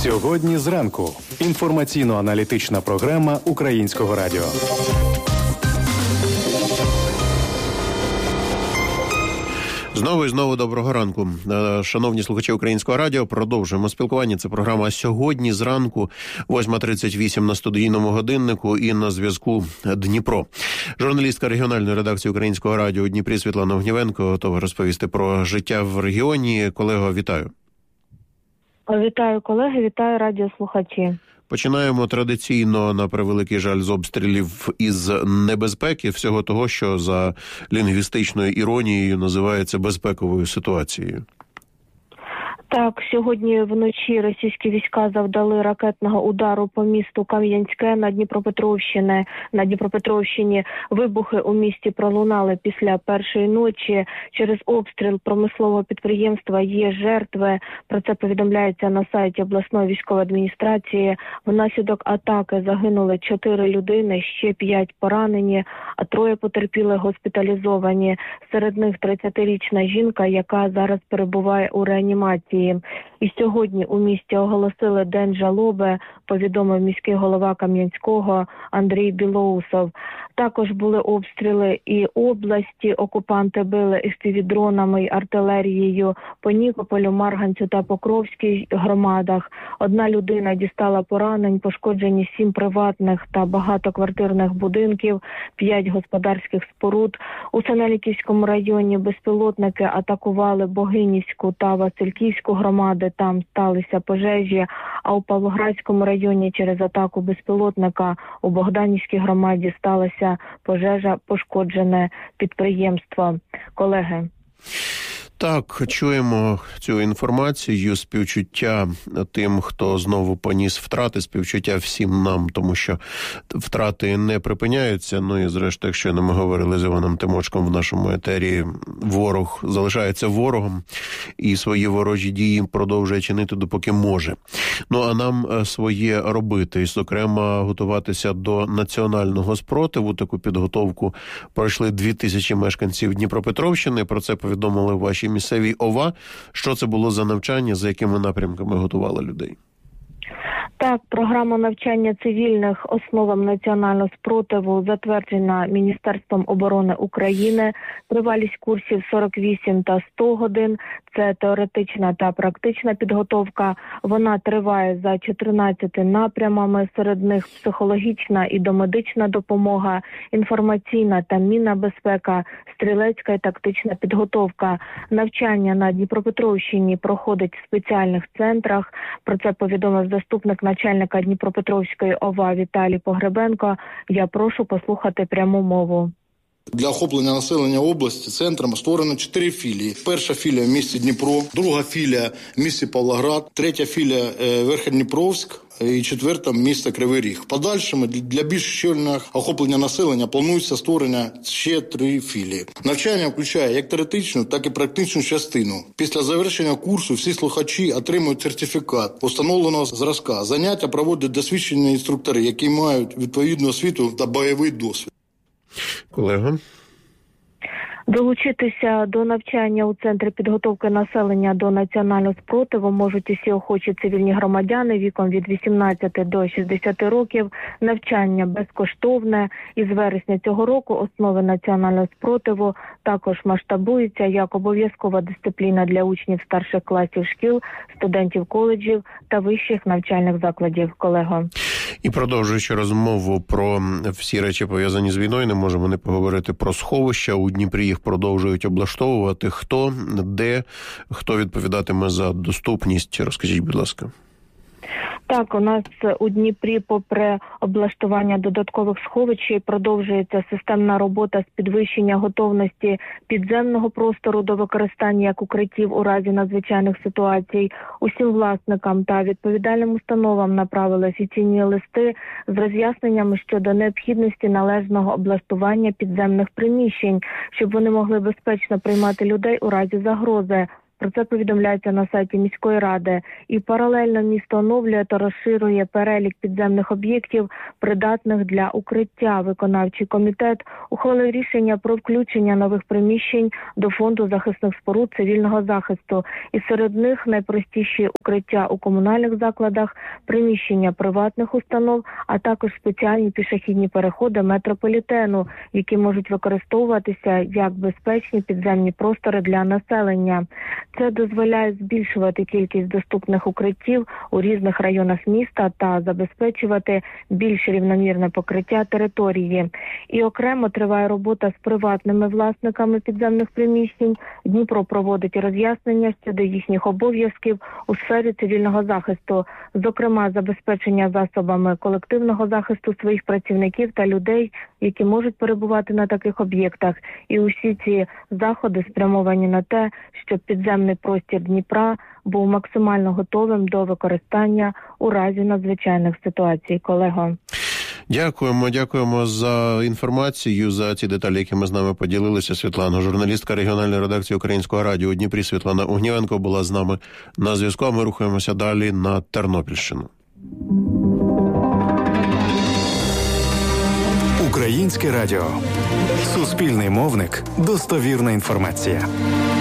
Сьогодні зранку. Інформаційно-аналітична програма Українського радіо. Знову доброго ранку. Шановні слухачі Українського радіо, продовжуємо спілкування. Це програма «Сьогодні зранку», 8:38 на студійному годиннику, і на зв'язку Дніпро. Журналістка регіональної редакції Українського радіо у Дніпрі Світлана Огнівенко готова розповісти про життя в регіоні. Колего, вітаю. Вітаю, колеги, вітаю радіослухачі. Починаємо традиційно, на превеликий жаль, з обстрілів із небезпеки, всього того, що за лінгвістичною іронією називається безпековою ситуацією. Так, сьогодні вночі російські війська завдали ракетного удару по місту Кам'янське на Дніпропетровщині. Вибухи у місті пролунали після першої ночі. Через обстріл промислового підприємства є жертви. Про це повідомляється на сайті обласної військової адміністрації. Внаслідок атаки загинули 4 людини, ще 5 поранені, а 3 потерпіли госпіталізовані. Серед них 30-річна жінка, яка зараз перебуває у реанімації. І сьогодні у місті оголосили День жалоби, повідомив міський голова Кам'янського Андрій Білоусов. Також були обстріли і області. Окупанти били FPV-дронами й артилерією по Нікополю, Марганцю та Покровській громадах. 1 людина дістала поранень, пошкоджені 7 приватних та багатоквартирних будинків, 5 господарських споруд. У Синельниківському районі безпілотники атакували Богинівську та Васильківську громади, там сталися пожежі, а у Павлоградському районі через атаку безпілотника у Богданівській громаді сталася пожежа, пошкоджене підприємство. Колеги. Так, чуємо цю інформацію, співчуття тим, хто знову поніс втрати, співчуття всім нам, тому що втрати не припиняються. Ну і зрештою, якщо ми говорили з Іваном Тимочком в нашому етері, ворог залишається ворогом і свої ворожі дії продовжує чинити, допоки може. Ну а нам своє робити, і, зокрема, готуватися до національного спротиву. Таку підготовку пройшли 2000 мешканців Дніпропетровщини. Про це повідомили ваші місцевій ОВА. Що це було за навчання, за якими напрямками готували людей? Так, програма навчання цивільних основам національного спротиву затверджена Міністерством оборони України. Тривалість курсів 48 та 100 годин. Це теоретична та практична підготовка. Вона триває за 14 напрямами. Серед них психологічна і домедична допомога, інформаційна та мінна безпека, стрілецька і тактична підготовка. Навчання на Дніпропетровщині проходить в спеціальних центрах. Про це повідомив заступник начальника Дніпропетровської ОВА Віталій Погребенко. Я прошу послухати пряму мову. Для охоплення населення області центром створено 4 філії. Перша філія в місті Дніпро, друга філія в місті Павлоград, третя філія Верхньодніпровськ і 4 місто Кривий Ріг. В подальшому для більш щільного охоплення населення планується створення ще 3 філії. Навчання включає як теоретичну, так і практичну частину. Після завершення курсу всі слухачі отримують сертифікат встановленого зразка. Заняття проводять досвідчені інструктори, які мають відповідну освіту та бойовий досвід. Колега. Долучитися до навчання у Центрі підготовки населення до національного спротиву можуть усі охочі цивільні громадяни віком від 18 до 60 років. Навчання безкоштовне. Із вересня цього року основи національного спротиву також масштабуються як обов'язкова дисципліна для учнів старших класів шкіл, студентів коледжів та вищих навчальних закладів. Колего. І продовжуючи розмову про всі речі, пов'язані з війною, не можемо не поговорити про сховища. У Дніпрі їх продовжують облаштовувати. Хто, де, хто відповідатиме за доступність? Розкажіть, будь ласка. Так, у нас у Дніпрі, попри облаштування додаткових сховищ, продовжується системна робота з підвищення готовності підземного простору до використання як укриттів у разі надзвичайних ситуацій. Усім власникам та відповідальним установам направили офіційні листи з роз'ясненнями щодо необхідності належного облаштування підземних приміщень, щоб вони могли безпечно приймати людей у разі загрози. Про це повідомляється на сайті міської ради. І паралельно місто оновлює та розширює перелік підземних об'єктів, придатних для укриття. Виконавчий комітет ухвалив рішення про включення нових приміщень до фонду захисних споруд цивільного захисту. І серед них найпростіші укриття у комунальних закладах, приміщення приватних установ, а також спеціальні пішохідні переходи метрополітену, які можуть використовуватися як безпечні підземні простори для населення. Це дозволяє збільшувати кількість доступних укриттів у різних районах міста та забезпечувати більш рівномірне покриття території. І окремо триває робота з приватними власниками підземних приміщень. Дніпро проводить роз'яснення щодо їхніх обов'язків у сфері цивільного захисту, зокрема забезпечення засобами колективного захисту своїх працівників та людей, які можуть перебувати на таких об'єктах. І усі ці заходи спрямовані на те, щоб підземний простір Дніпра був максимально готовим до використання у разі надзвичайних ситуацій. Колего. Дякуємо за інформацію, за ці деталі, які ми з нами поділилися. Світлана, журналістка регіональної редакції Українського радіо у Дніпрі, Світлана Огнєвенко була з нами на зв'язку, а ми рухаємося далі на Тернопільщину. Українське радіо. Суспільний мовник. Достовірна інформація.